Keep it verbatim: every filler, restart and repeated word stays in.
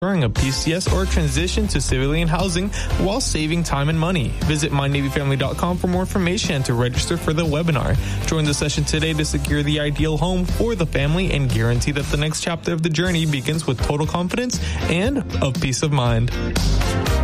during a P C S or transition to civilian housing while saving time and money. Visit my navy family dot com for more information and to register for the webinar. Join the session today to secure the ideal home for the family and guarantee that the next chapter of the journey begins with total confidence and of peace of mind.